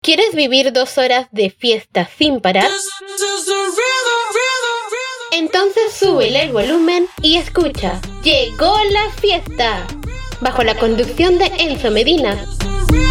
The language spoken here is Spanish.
¿Quieres vivir 2 horas de fiesta sin parar? Entonces súbele el volumen y escucha. ¡Llegó la fiesta! Bajo la conducción de Enzo Medina.